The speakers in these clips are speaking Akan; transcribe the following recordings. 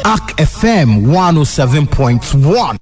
Arc FM 107.1.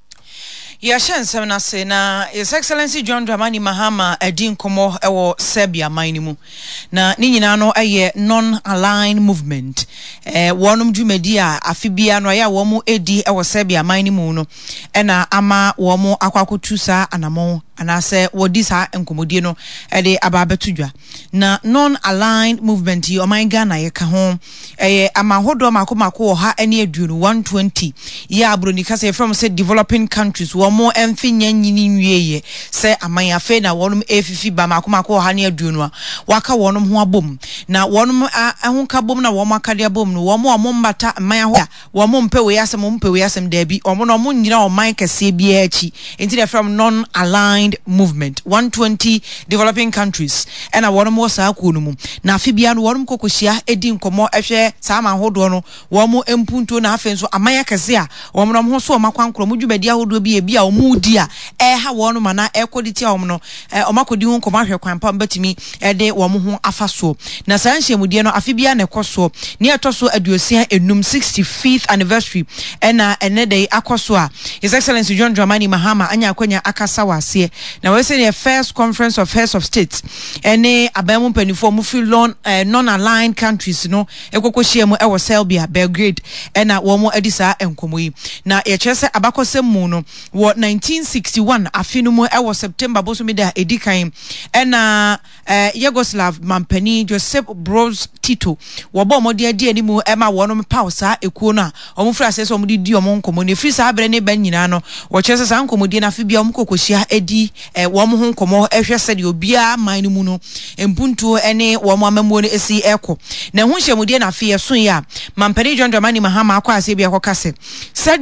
Yashen semna se na His Excellency John Dramani Mahama edi nkomo ewo Serbia manimu na ni nyina no eye non-aligned movement wonum dwumadi a afibia no ya wo edi ewo Serbia manimu no na ama wo akwakotu sa anamon anase wodi sa enkomodie no de ababetudwa na non-aligned movement yi oman Ghana ye ka ho ama hodo makomako ha ene aduonu 120 ya abronika say from say developing countries mo emfinya nyini nwieye se aman afe na wonum efifi ba makomako ha ne aduonu a waka wonum ho abom na wonum ahonka bom na wom akade abom no wom mbata man ho wom mpewe asem da bi omo no mo nyina oman kese bia achi enti from non-aligned movement 120 developing countries and a wonum wo sa akonumu na afi bia no wonum kokohia edi nkomo ehwe sa man hodo no wom empunto na afen so aman kese a wom no ho so omakwankro mo dwumadi ahodo bi a omudi a ha wonu mana ekoditi a omno omakodi hu nkoma hwe kwanpa mbatimi de wom ho afaso na sanhye mudie no afibia ne koso ne etoso aduosia enum 65th anniversary ena enedei akoso a His Excellency John Dramani Mahama anya akwanya akasa wase na we say the first conference of heads of states ene abamu mpanifo mu free non-aligned countries no ekokohia mu ewo Serbia Belgrade ena wom adisa enkomoyi na ye kyerese abakosem mu no 1961 afinumu ewo September bosomida edikan ena Yugoslav mampani Joseph Broz Tito wobo modi adi animu ema wono pausa ekuo na omufra sese omudi di omo nkomo ne free sa abre ne ban nyina no wo kyerese sa nkomodi na afibia omkokohia edi wom ho nkomo ehwe sede obia man mu no empuntu ene wom amamuo ne esi eko na ho hyemudi na afi yeso ya mampani John Dramani Mahama akwa ase bia kokase